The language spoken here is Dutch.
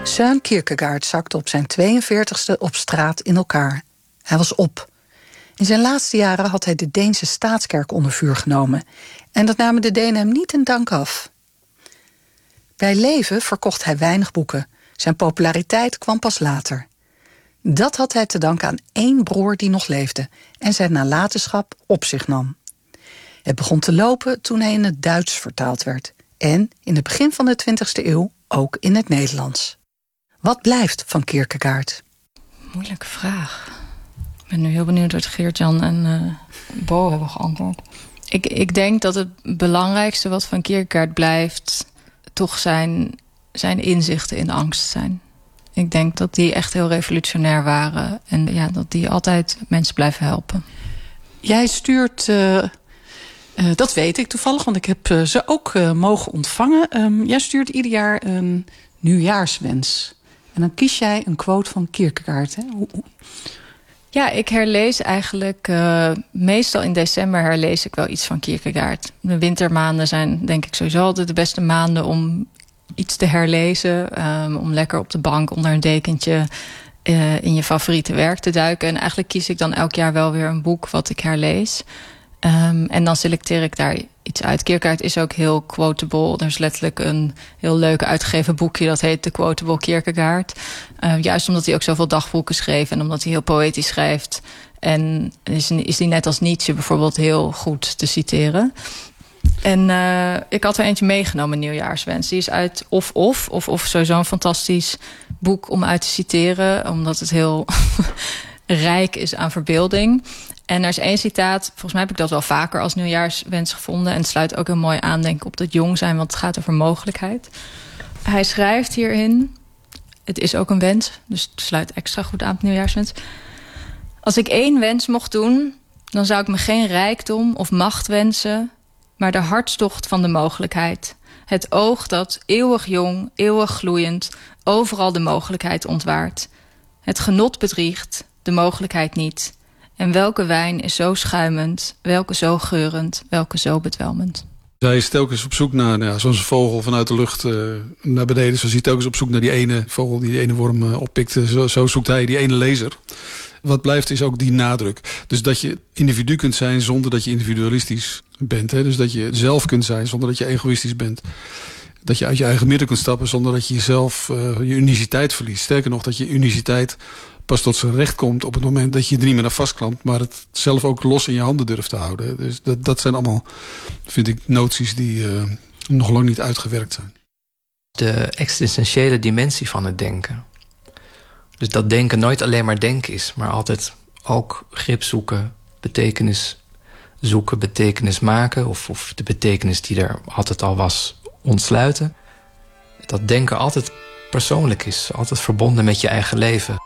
Søren Kierkegaard zakte op zijn 42e op straat in elkaar. Hij was op. In zijn laatste jaren had hij de Deense staatskerk onder vuur genomen. En dat namen de Denen hem niet in dank af. Bij leven verkocht hij weinig boeken. Zijn populariteit kwam pas later. Dat had hij te danken aan 1 broer die nog leefde en zijn nalatenschap op zich nam. Het begon te lopen toen hij in het Duits vertaald werd. En in het begin van de 20e eeuw ook in het Nederlands. Wat blijft van Kierkegaard? Moeilijke vraag. Ik ben nu heel benieuwd wat Geert-Jan en Bo hebben geantwoord. Ik denk dat het belangrijkste wat van Kierkegaard blijft toch zijn inzichten in angst zijn. Ik denk dat die echt heel revolutionair waren. En ja, dat die altijd mensen blijven helpen. Jij stuurt, dat weet ik toevallig, want ik heb ze ook mogen ontvangen. Jij stuurt ieder jaar een nieuwjaarswens. En dan kies jij een quote van Kierkegaard. Hè? Ja, ik herlees eigenlijk meestal in december herlees ik wel iets van Kierkegaard. De wintermaanden zijn denk ik sowieso altijd de beste maanden om iets te herlezen. Om lekker op de bank onder een dekentje in je favoriete werk te duiken. En eigenlijk kies ik dan elk jaar wel weer een boek wat ik herlees. En dan selecteer ik daar iets uit. Kierkegaard is ook heel quotable. Er is letterlijk een heel leuk uitgegeven boekje dat heet The Quotable Kierkegaard. Juist omdat hij ook zoveel dagboeken schreef en omdat hij heel poëtisch schrijft. En is hij net als Nietzsche bijvoorbeeld heel goed te citeren. En ik had er eentje meegenomen, Nieuwjaarswens. Die is uit Of sowieso een fantastisch boek om uit te citeren. Omdat het heel rijk is aan verbeelding. En er is 1 citaat, volgens mij heb ik dat wel vaker als nieuwjaarswens gevonden. En het sluit ook heel mooi aan, denk ik, op dat jong zijn, want het gaat over mogelijkheid. Hij schrijft hierin, het is ook een wens, dus het sluit extra goed aan op nieuwjaarswens. Als ik 1 wens mocht doen, dan zou ik me geen rijkdom of macht wensen, maar de hartstocht van de mogelijkheid. Het oog dat eeuwig jong, eeuwig gloeiend, overal de mogelijkheid ontwaart. Het genot bedriegt, de mogelijkheid niet. En welke wijn is zo schuimend, welke zo geurend, welke zo bedwelmend. Hij is telkens op zoek naar, zoals een vogel vanuit de lucht naar beneden. Zo is hij telkens op zoek naar die ene vogel die ene worm oppikt. Zo zoekt hij die ene lezer. Wat blijft is ook die nadruk. Dus dat je individu kunt zijn zonder dat je individualistisch bent. Hè? Dus dat je zelf kunt zijn zonder dat je egoïstisch bent. Dat je uit je eigen midden kunt stappen zonder dat je jezelf je uniciteit verliest. Sterker nog, dat je uniciteit pas tot zijn recht komt op het moment dat je er niet meer naar vastklampt, maar het zelf ook los in je handen durft te houden. Dus dat zijn allemaal, vind ik, noties die nog lang niet uitgewerkt zijn. De existentiële dimensie van het denken. Dus dat denken nooit alleen maar denken is, maar altijd ook grip zoeken, betekenis zoeken, betekenis maken, of de betekenis die er altijd al was, ontsluiten. Dat denken altijd persoonlijk is, altijd verbonden met je eigen leven.